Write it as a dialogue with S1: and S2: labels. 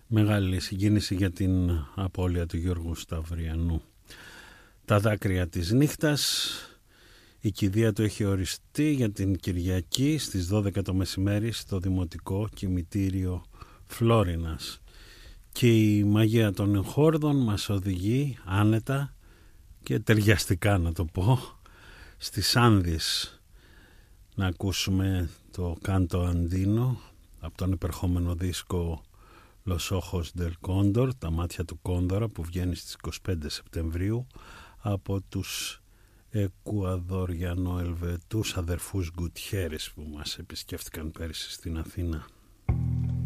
S1: Μεγάλη συγκίνηση για την απώλεια του Γιώργου Σταυριανού. Τα δάκρυα της νύχτας. Η κηδεία του έχει οριστεί για την Κυριακή στις 12 το μεσημέρι στο Δημοτικό Κημητήριο Φλόρινας. Και η μαγεία των εγχόρδων μας οδηγεί άνετα και ταιριαστικά, να το πω, στις Άνδης να ακούσουμε το Κάντο Αντίνο από τον υπερχόμενο δίσκο Los Ojos del Cóndor, τα μάτια του Κόνδωρα, που βγαίνει στις 25 Σεπτεμβρίου από τους Εκουαδοριανο-Ελβετούς αδερφούς Γκουτιέρες που μας επισκέφτηκαν πέρυσι στην Αθήνα.